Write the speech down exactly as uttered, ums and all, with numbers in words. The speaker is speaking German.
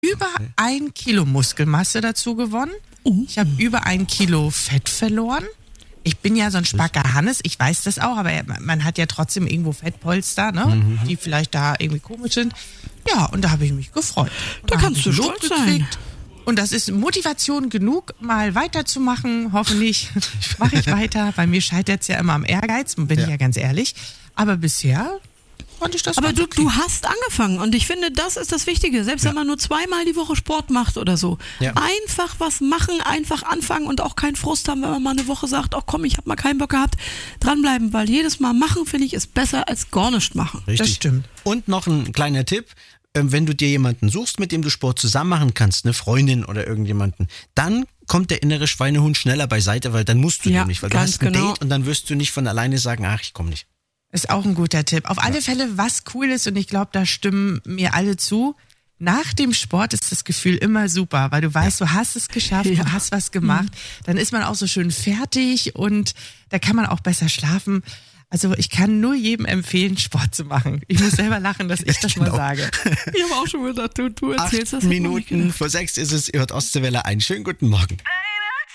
über ein Kilo Muskelmasse dazu gewonnen. Ich habe über ein Kilo Fett verloren. Ich bin ja so ein Spacker Hannes, ich weiß das auch, aber man hat ja trotzdem irgendwo Fettpolster, ne, mhm. die vielleicht da irgendwie komisch sind. Ja, und da habe ich mich gefreut. Da kannst du stolz sein. Und das ist Motivation genug, mal weiterzumachen. Hoffentlich mache ich weiter. Bei mir scheitert es ja immer am Ehrgeiz, bin ja. ich ja ganz ehrlich. Aber bisher konnte ich das Aber du, okay. du hast angefangen und ich finde, das ist das Wichtige. Selbst ja. wenn man nur zweimal die Woche Sport macht oder so. Ja. Einfach was machen, einfach anfangen und auch keinen Frust haben, wenn man mal eine Woche sagt, ach komm, ich habe mal keinen Bock gehabt. Dranbleiben, weil jedes Mal machen, finde ich, ist besser als gar nicht machen. Richtig. Das stimmt. Und noch ein kleiner Tipp. Wenn du dir jemanden suchst, mit dem du Sport zusammen machen kannst, eine Freundin oder irgendjemanden, dann kommt der innere Schweinehund schneller beiseite, weil dann musst du ja, nämlich, weil du hast ein genau. Date und dann wirst du nicht von alleine sagen, ach, ich komme nicht. Ist auch ein guter Tipp. Auf alle Fälle, was cool ist, und ich glaube, da stimmen mir alle zu, nach dem Sport ist das Gefühl immer super, weil du weißt, ja. du hast es geschafft, ja. du hast was gemacht, mhm. dann ist man auch so schön fertig und da kann man auch besser schlafen. Also ich kann nur jedem empfehlen, Sport zu machen. Ich muss selber lachen, dass ich das genau. mal sage. Ich habe auch schon gedacht, du, du erzählst Acht das. Minuten vor sechs ist es, ihr hört Ostseewelle, einen schönen guten Morgen.